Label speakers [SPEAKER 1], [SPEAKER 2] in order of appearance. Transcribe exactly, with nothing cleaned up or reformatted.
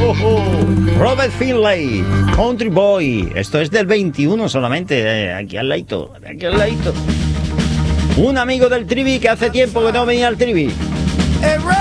[SPEAKER 1] Robert Finlay, Country Boy. Esto es del veintiuno solamente, eh, aquí al ladito, aquí al ladito. Un amigo del Trivi que hace tiempo que no venía al Trivi.